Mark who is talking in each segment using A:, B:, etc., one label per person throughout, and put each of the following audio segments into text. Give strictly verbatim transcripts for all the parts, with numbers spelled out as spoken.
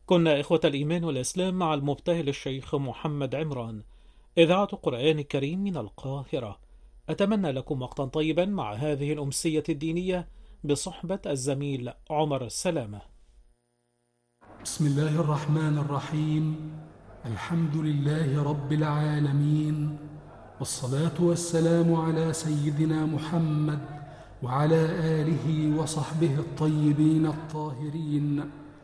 A: كنا إخوة الإيمان والإسلام مع المبتهل الشيخ محمد عمران، إذاعة قرآن كريم من القاهرة. أتمنى لكم وقتا طيبا مع هذه الأمسية الدينية بصحبة الزميل عمر السلامة.
B: بسم الله الرحمن الرحيم. الحمد لله رب العالمين، والصلاة والسلام على سيدنا محمد وعلى آله وصحبه الطيبين الطاهرين.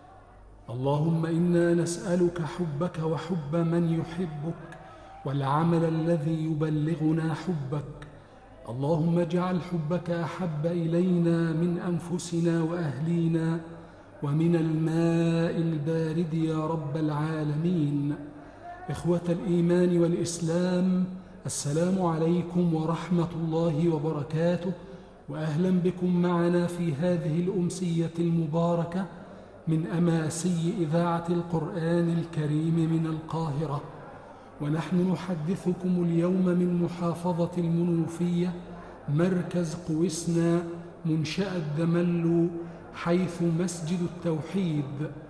B: اللهم إنا نسألك حبك وحب من يحبك والعمل الذي يبلغنا حبك. اللهم اجعل حبك أحب إلينا من أنفسنا وأهلينا ومن الماء البارد يا رب العالمين. إخوة الإيمان والإسلام، السلام عليكم ورحمة الله وبركاته، وأهلا بكم معنا في هذه الأمسية المباركة من أماسي إذاعة القرآن الكريم من القاهرة. ونحن نحدثكم اليوم من محافظة المنوفية، مركز قوسنا، منشأة دملو، حيث مسجد التوحيد.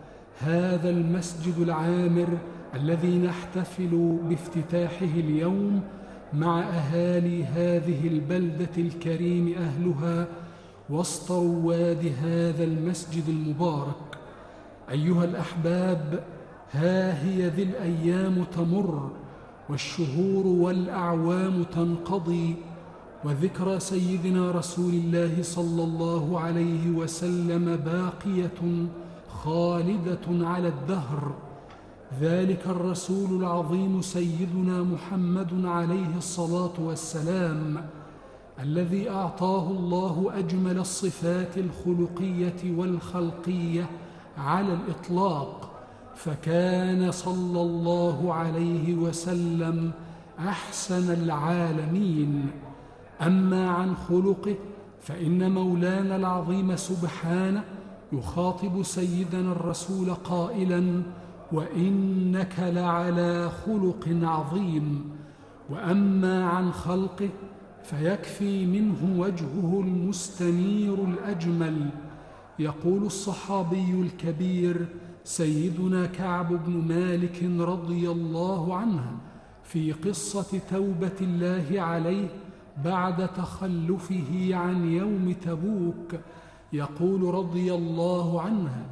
B: هذا المسجد العامر الذي نحتفل بافتتاحه اليوم مع أهالي هذه البلدة الكريم أهلها وسط رواد هذا المسجد المبارك. أيها الأحباب، ها هي ذي الأيام تمر، والشهور والأعوام تنقضي، وذكرى سيدنا رسول الله صلى الله عليه وسلم باقية خالدة على الدهر. ذلك الرسول العظيم سيدنا محمد عليه الصلاة والسلام، الذي أعطاه الله أجمل الصفات الخلقية والخلقية على الإطلاق، فكان صلى الله عليه وسلم أحسن العالمين. أما عن خلقه فإن مولانا العظيم سبحانه يخاطب سيدنا الرسول قائلا: وإنك لعلى خلق عظيم. وأما عن خلقه فيكفي منه وجهه المستنير الأجمل. يقول الصحابي الكبير سيدنا كعب بن مالك رضي الله عنه في قصة توبة الله عليه بعد تخلفه عن يوم تبوك، يقول رضي الله عنه: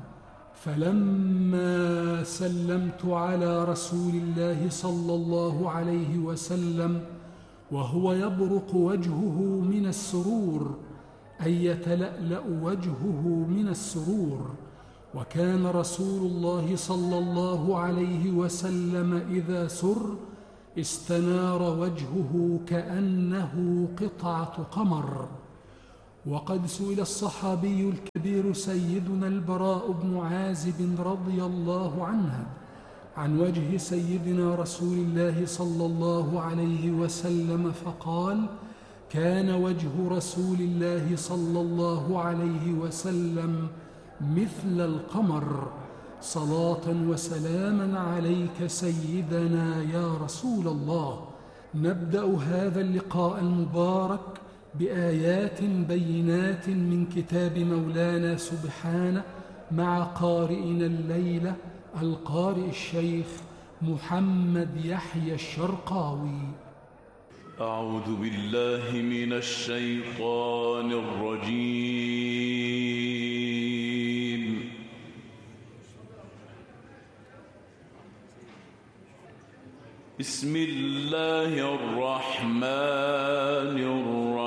B: فلما سلمت على رسول الله صلى الله عليه وسلم وهو يبرق وجهه من السرور، أي يتلألأ وجهه من السرور. وكان رسول الله صلى الله عليه وسلم إذا سر استنار وجهه كأنه قطعة قمر. وقد سئل الصحابي الكبير سيدنا البراء بن عازب رضي الله عنه عن وجه سيدنا رسول الله صلى الله عليه وسلم فقال: كان وجه رسول الله صلى الله عليه وسلم مثل القمر. صلاة وسلاما عليك سيدنا يا رسول الله. نبدأ هذا اللقاء المبارك بآيات بينات من كتاب مولانا سبحانه مع قارئنا الليلة القارئ الشيخ محمد يحيى الشرقاوي.
C: أعوذ بالله من الشيطان الرجيم. بسم الله الرحمن الرحيم.